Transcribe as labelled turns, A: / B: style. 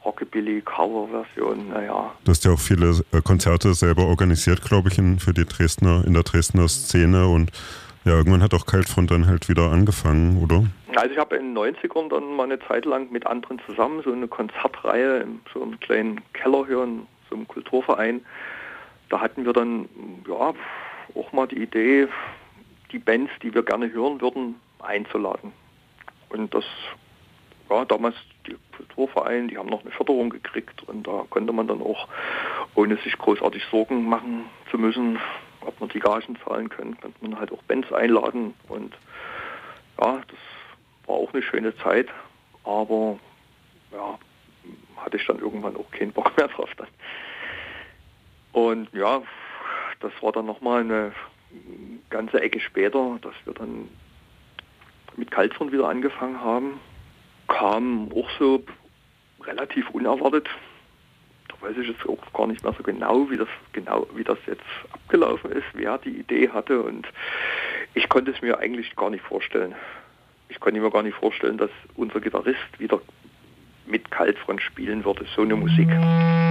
A: Rockabilly-Cover-Version, naja.
B: Du hast ja auch viele Konzerte selber organisiert, glaube ich, in der Dresdner Szene, und ja, irgendwann hat auch Kaltfront dann halt wieder angefangen, oder?
A: Also ich habe in den 90ern dann mal eine Zeit lang mit anderen zusammen so eine Konzertreihe in so einem kleinen Keller hier in so einem Kulturverein. Da hatten wir dann ja auch mal die Idee, die Bands, die wir gerne hören würden, einzuladen. Und das war damals die Kulturverein, die haben noch eine Förderung gekriegt, und da konnte man dann auch, ohne sich großartig Sorgen machen zu müssen, ob man die Gagen zahlen können, konnte man halt auch Bands einladen, und ja, das war auch eine schöne Zeit, aber ja, hatte ich dann irgendwann auch keinen Bock mehr drauf dann. Und ja, das war dann nochmal eine ganze Ecke später, dass wir dann mit Kaltfront wieder angefangen haben. Kam auch so relativ unerwartet. Da weiß ich jetzt auch gar nicht mehr so genau, wie das jetzt abgelaufen ist, wer die Idee hatte, und ich konnte es mir eigentlich gar nicht vorstellen. Ich konnte mir gar nicht vorstellen, dass unser Gitarrist wieder mit Kaltfront spielen würde, so eine Musik.